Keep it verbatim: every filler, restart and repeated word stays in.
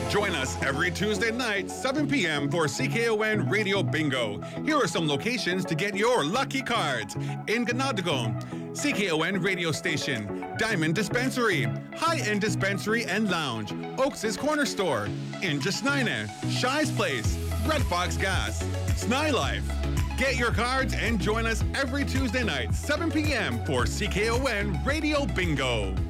Join us every Tuesday night, seven p.m. for C K O N Radio Bingo. Here are some locations to get your lucky cards. In Ganadagon, C K O N Radio Station, Diamond Dispensary, High-End Dispensary and Lounge, Oaks' Corner Store, in Jasnina, Shy's Place, Red Fox Gas, Sny Life. Get your cards and join us every Tuesday night, seven p.m. for C K O N Radio Bingo.